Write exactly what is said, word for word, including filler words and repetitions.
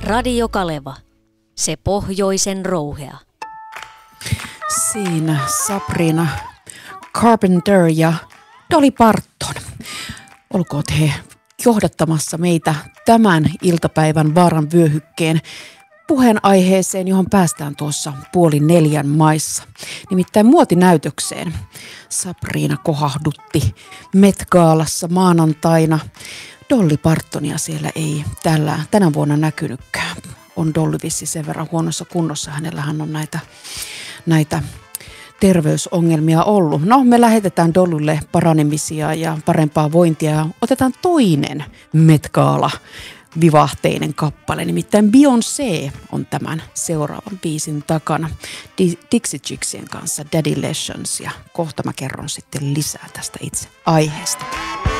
Radio Kaleva, se pohjoisen rouhea. Siinä Sabrina Carpenter ja Dolly Parton. Olkoot he johdattamassa meitä tämän iltapäivän vaaran vyöhykkeen puheenaiheeseen, johon päästään tuossa puoli neljän maissa. Nimittäin muotinäytökseen. Sabrina kohahdutti Met-gaalassa maanantaina. Dolly Partonia siellä ei tällä, tänä vuonna näkynytkään. On Dolly vissi sen verran huonossa kunnossa. Hänellähän on näitä, näitä terveysongelmia ollut. No, me lähetetään Dollylle paranemisia ja parempaa vointia ja otetaan toinen Met-gaala vivahteinen kappale. Nimittäin Beyoncé on tämän seuraavan biisin takana Dixie Chicksien kanssa Daddy Lessons, ja kohta mä kerron sitten lisää tästä itse aiheesta.